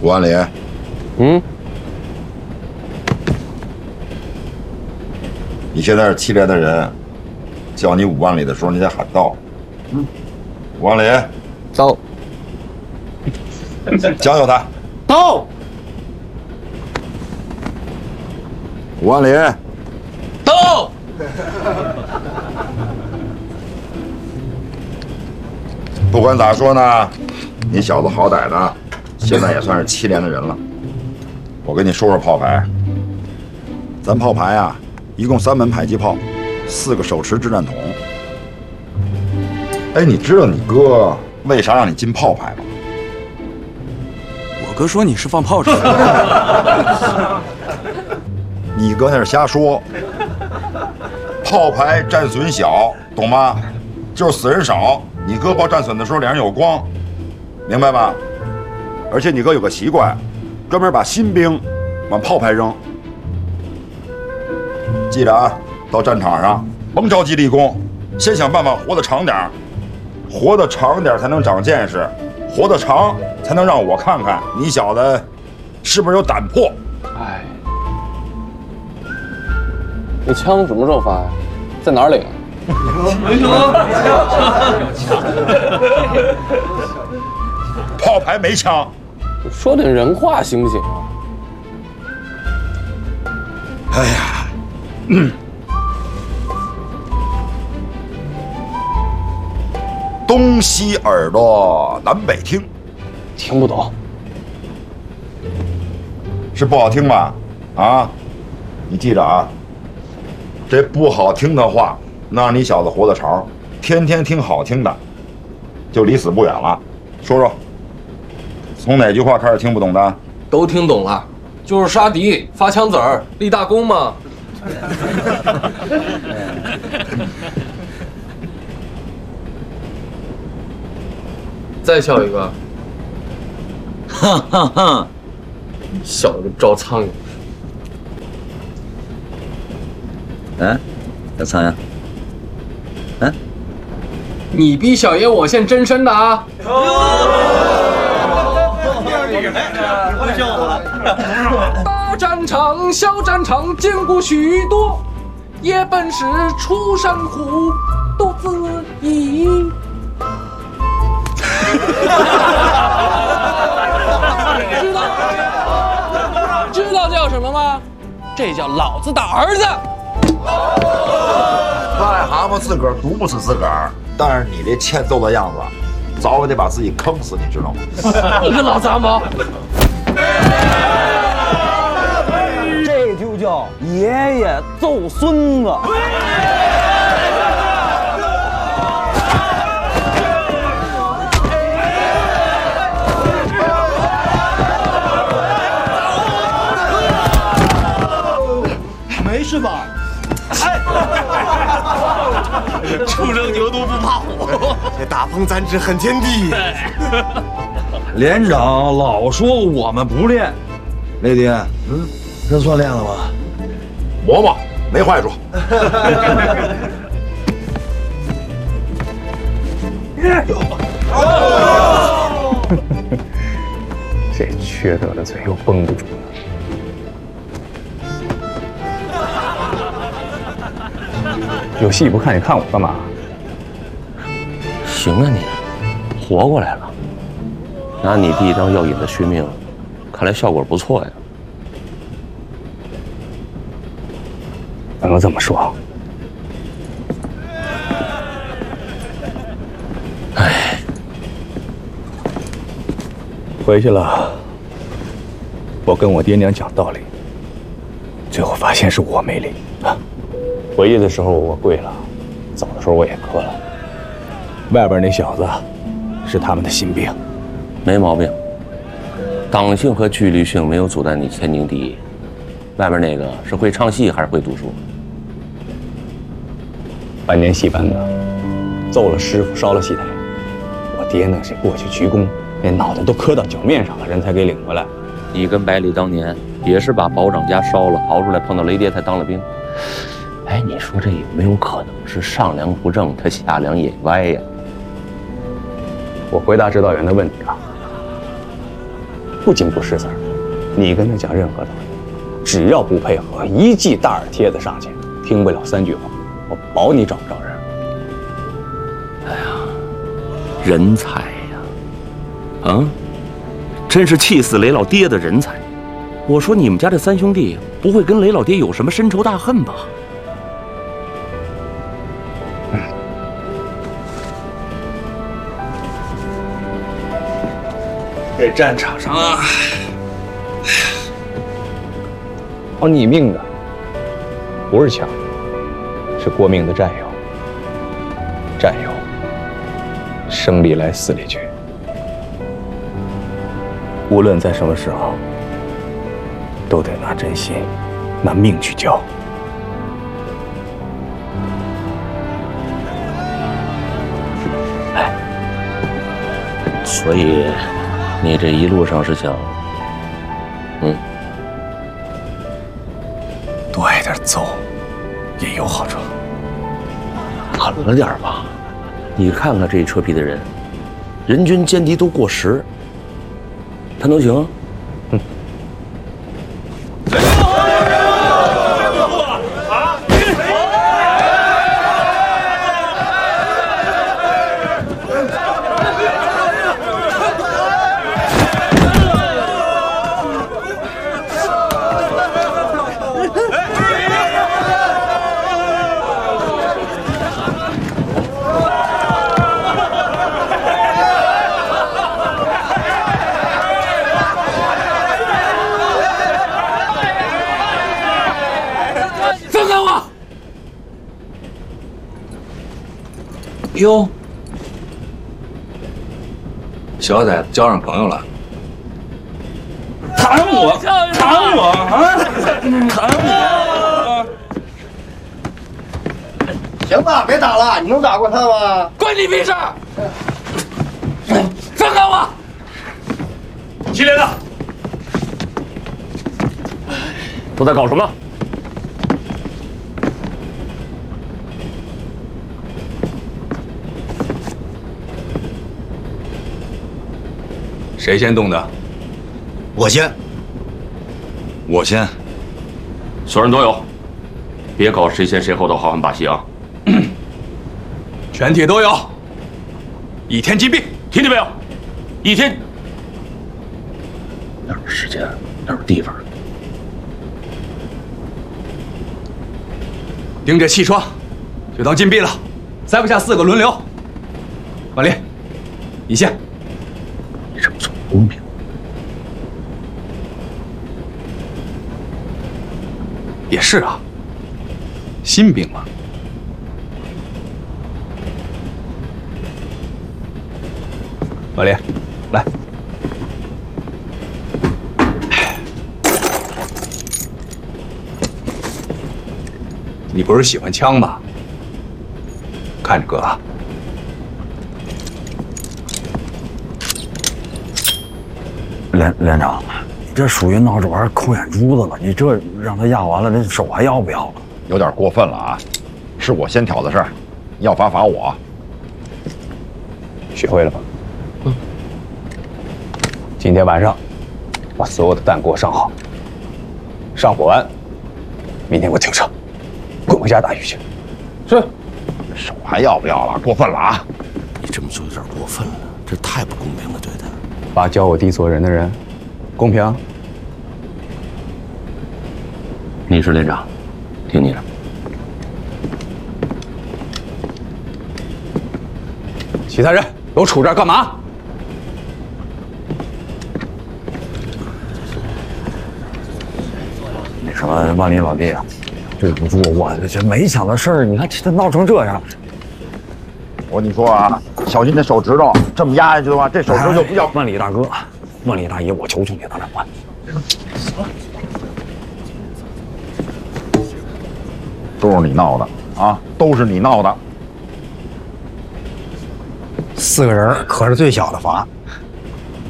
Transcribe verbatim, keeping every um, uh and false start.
五万里。 嗯。 你现在是七连的人，叫你五万里的时候，你得喊到。嗯。五万里。 到。 教教他。 到。 五万里。 到。 不管咋说呢，你小子好歹呢，现在也算是七连的人了。我跟你说说炮排，咱炮排啊，一共三门迫击炮，四个手持掷弹筒。哎，你知道你哥为啥让你进炮排吗？ 我哥说你是放炮仗。 你哥那是瞎说。炮排战损小，懂吗？就是死人少。你哥报战损的时候脸上有光，明白吧？而且你哥有个习惯，专门把新兵往炮排扔。记着啊，到战场上甭着急立功，先想办法活得长点儿，活得长点才能长见识，活得长才能让我看看你小子是不是有胆魄。 哎，你枪什么时候发呀？在哪儿领？ 炮排没枪， 说点人话行不行啊？ 哎呀，嗯，东西耳朵南北听， 听不懂， 是不好听吧？啊，你记着啊，这不好听的话，能让你小子活得长。天天听好听的，就离死不远了。说说，从哪句话开始听不懂的？ 都听懂了，就是杀敌、发枪子儿、立大功嘛。再笑一个， 哈哈哈， 笑得跟招苍蝇。 哎，小苍蝇，哎， 你逼小爷我现真身的啊！大战场、小战场见过许多，也本是出山虎，独自倚。知道知道叫什么吗？这叫老子的儿子。 癞蛤蟆自个儿毒不死自个儿，但是你这欠揍的样子，早晚得把自己坑死，你知道吗？ 你个老杂毛！ 这就叫爷爷揍孙子。 没事吧？ 初生牛犊不怕虎，这大风咱只恨天地。 连长老说我们不练，雷迪，嗯，这算练了吧？ 磨磨没坏处。 这缺德的嘴又绷不住了。有戏不看，你看我干嘛？ 行啊你，活过来了，拿你弟当药引子续命，看来效果不错呀。 不能这么说。 哎， 回去了，我跟我爹娘讲道理，最后发现是我没理啊。回去的时候我跪了，走的时候我也磕了。外边那小子是他们的新兵， 没毛病。党性和纪律性没有阻挡你天经地义。外边那个是会唱戏还是会读书？ 半年戏班的，揍了师傅，烧了戏台。我爹呢是过去鞠躬，连脑袋都磕到脚面上了，人才给领回来。 你跟百里当年也是把保长家烧了，逃出来碰到雷爹才当了兵。哎，你说这有没有可能是上梁不正，他下梁也歪呀？ 我回答指导员的问题了。 不仅不识字儿，你跟他讲任何道理，只要不配合，一记大耳贴子上去，听不了三句话，我保你找不着人。 哎呀，人才呀！啊，真是气死雷老爹的人才！我说你们家这三兄弟不会跟雷老爹有什么深仇大恨吧？ 这战场上啊，要你命的不是枪，是过命的战友。战友，生里来死里去，无论在什么时候，都得拿真心、拿命去交。 哎，所以。你这一路上是想，嗯， 多挨点揍，也有好处。 狠了点吧，你看看这一车皮的人，人均歼敌都过十，他能行？嗯。 哟，小崽子交上朋友了。砍我！砍我！啊！砍我！ 行吧，别打了，你能打过他吗？ 关你屁事！放开我！ 系列的都在搞什么？ 谁先动的？ 我先。 我先。 所有人都有，别搞谁先谁后的好汉把戏啊！ 全体都有。一天击毙， 听见没有？一天。哪有时间？哪有地方？ 盯着气窗，就当禁闭了。塞不下四个轮流。万林，你先。 你这么做不公平。 也是啊，新兵嘛。万林，来。你不是喜欢枪吗？看着哥啊。 连连长，你这属于闹着玩抠眼珠子了。你这让他压完了，这手还要不要了？ 有点过分了啊！是我先挑的事儿，要罚罚我。 学会了吧？嗯。今天晚上把所有的弹给我上好，上火完，明天给我停车，滚回家打鱼去。是。 手还要不要了？过分了啊！ 你这么做有点过分了，这太不公平了，对他。 把教我弟做人的人，公平？ 你是连长，听你的。 其他人都杵这儿干嘛？ 那什么，万林老弟啊，对不住，我这没想到事儿，你看这闹成这样。 我跟你说啊，小心这手指头，这么压下去的话，这手指头就不叫。 万里大哥，万里大爷，我求求你，咱俩换。 都是你闹的啊！都是你闹的。 四个人可是最小的罚，